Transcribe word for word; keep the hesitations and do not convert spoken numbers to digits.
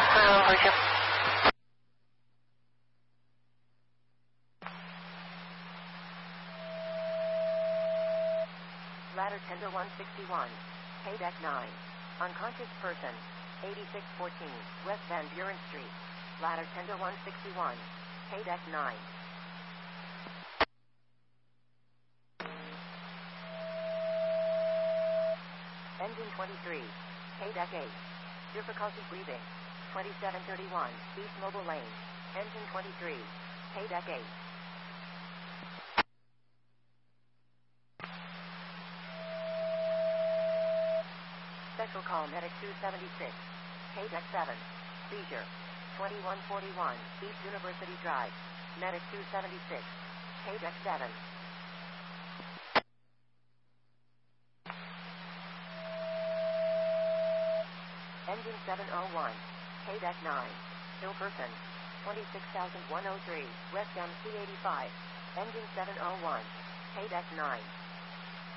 Uh, over here. Ladder tender one sixty-one. Pay deck nine. Unconscious person. eighty-six fourteen. West Van Buren Street. Ladder tender one sixty-one. Pay deck nine. Engine twenty-three. Pay deck eight. Difficulty breathing. twenty-seven thirty-one. East Mobile Lane. Engine twenty-three. Pay deck eight. Special call Medic two seventy-six. Pay deck seven. Seizure. twenty-one forty-one. East University Drive. Medic two seventy-six. Pay deck seven. Engine seven oh one. Pay deck nine. Ill person. twenty-six thousand one oh three. Westbound C eighty-five. Engine seven oh one. Pay deck nine.